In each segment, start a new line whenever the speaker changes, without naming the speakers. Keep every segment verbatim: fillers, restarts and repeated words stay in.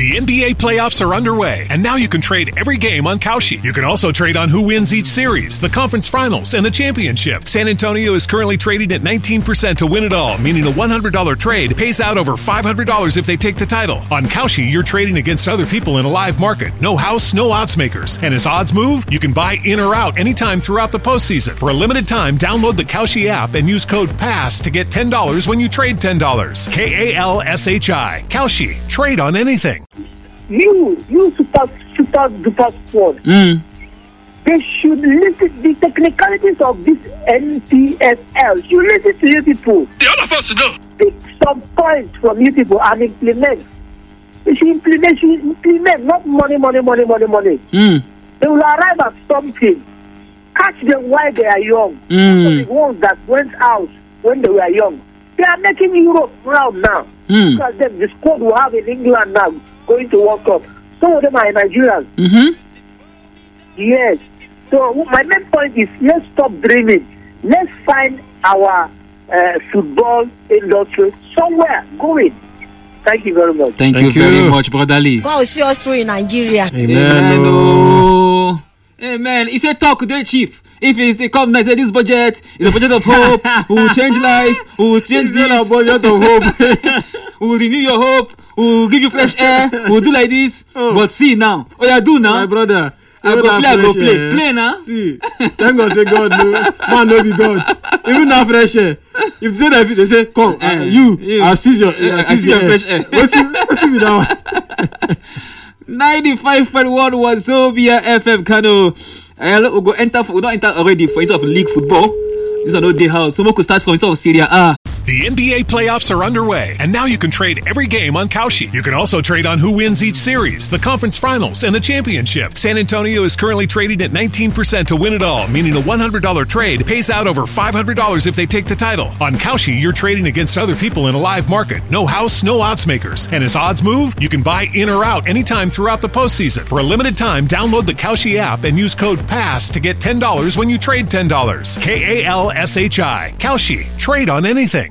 The N B A playoffs are underway, and now you can trade every game on Kalshi. You can also trade on who wins each series, the conference finals, and the championship. San Antonio is currently trading at nineteen percent to win it all, meaning a one hundred dollars trade pays out over five hundred dollars if they take the title. On Kalshi, you're trading against other people in a live market. No house, no odds makers. And as odds move, you can buy in or out anytime throughout the postseason. For a limited time, download the Kalshi app and use code PASS to get ten dollars when you trade ten dollars. K A L S H I. Kalshi. Trade on anything.
You, you super, super duper squad.
Mm.
They should listen the technicalities of this N P S L. You listen to you people.
The all of us know.
Pick some points from you people and implement. You should implement, you should implement, not money, money, money, money, money.
Mm.
They will arrive at something. Catch them while they are young.
Mm.
The ones that went out when they were young. They are making Europe proud now.
Mm.
Because then the squad will have in England now going to World Cup. Some of them are Nigerians.
Mm-hmm.
Yes. So my main point is, let's stop dreaming. Let's find our uh, football industry somewhere going. Thank you very much.
Thank,
Thank
you,
you
very much, Brother Lee.
God will see us through in Nigeria.
Amen.
Amen.
Oh.
Oh. Amen. He said, talk, they cheap. If it's a come, I said, this budget is a budget of hope. We will change life. We will change this.
It's not a budget of hope.
We will renew your hope. We will give you fresh air. We will do like this.
Oh.
But see now. Oh, yeah, do now.
My brother.
I go play, I go play. Play now.
See, thank God say God, no, man no be God. Even now fresh air. If they say that, they say, come, uh, you,
you.
I seize your,
Uh,
I
I
seize
see
your
your fresh air.
What's it, what's it be that one?
ninety-five point one Wazobia F M Kano. Uh, we go enter. We don't enter already for instead of league football. This is no day house. So we could start from instead of Serie A.
The N B A playoffs are underway, and now you can trade every game on Kalshi. You can also trade on who wins each series, the conference finals, and the championship. San Antonio is currently trading at nineteen percent to win it all, meaning a one hundred dollars trade pays out over five hundred dollars if they take the title. On Kalshi, you're trading against other people in a live market. No house, no odds makers. And as odds move, you can buy in or out anytime throughout the postseason. For a limited time, download the Kalshi app and use code PASS to get ten dollars when you trade ten dollars. K A L S H I. Kalshi. Trade on anything.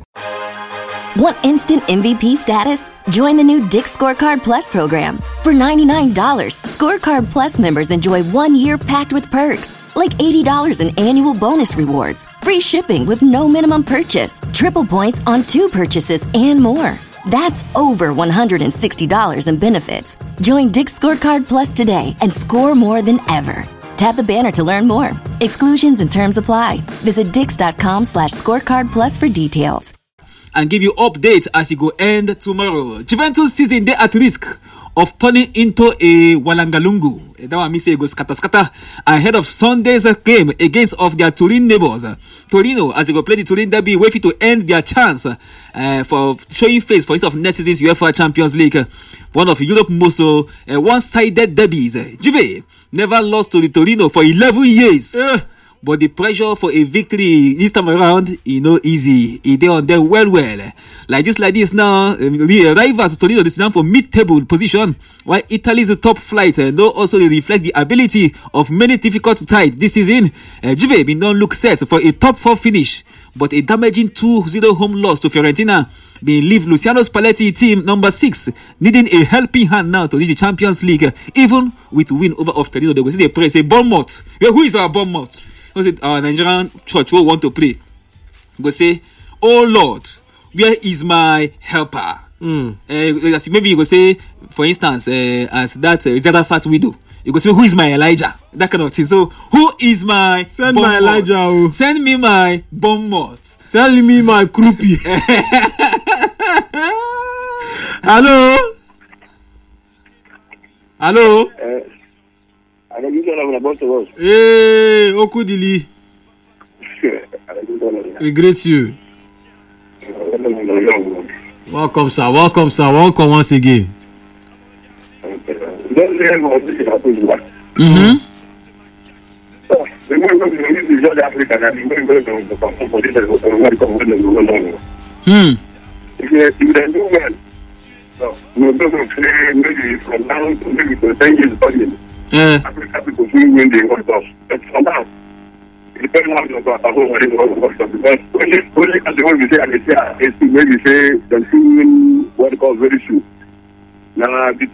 Want instant M V P status? Join the new Dick's Scorecard Plus program. For ninety-nine dollars, Scorecard Plus members enjoy one year packed with perks, like eighty dollars in annual bonus rewards, free shipping with no minimum purchase, triple points on two purchases, and more. That's over one hundred sixty dollars in benefits. Join Dick's Scorecard Plus today and score more than ever. Tap the banner to learn more. Exclusions and terms apply. Visit dix.com slash scorecard plus for details.
And give you updates as it go end tomorrow. Juventus season they at risk of turning into a Walangalungu. That one me say it goes scatter scatter ahead of Sunday's game against of their Turin neighbors. Torino, as they go play the Turin derby, waiting to end their chance uh, for showing face for instance of next season's UEFA Champions League. One of Europe's most uh, one-sided derbies. Juve never lost to the Torino for eleven years.
Yeah.
But the pressure for a victory this time around is no easy. It dey on them well well. Like this, like this now, um, the rivals Torino is now for mid-table position, while Italy's top flight uh, no also reflect the ability of many difficult sides this season. Uh, Juve been don't look set for a top four finish, but a damaging two zero home loss to Fiorentina been leave Luciano Spalletti team number six needing a helping hand now to reach the Champions League, even with win over of Torino. They go see the press say Bournemouth. Yeah, who is our Bournemouth? Who is our Nigerian church who want to pray? Go say, oh Lord, where is my helper?
Mm.
Uh, maybe you go say, for instance, uh, as that uh, that fat widow. You go say, who is my Elijah? That kind of thing. So, who is my
Send my
Bournemouth?
Elijah. Oh.
Send me my Bournemouth.
Send me my croupy. Hello? Hello?
Uh, I don't think I'm about to watch.
Hey, Okudili. We greet you. Welcome, sir. Welcome, sir. Welcome once again.
Mm-hmm. Hmm.
If you if you don't do well, so we're going to play maybe from now to maybe to ten years budget.
Uh,
Africa people will win the World Cup. But for now, it depends on the World Cup because only only as the one we say and they say maybe say the World Cup very soon. Now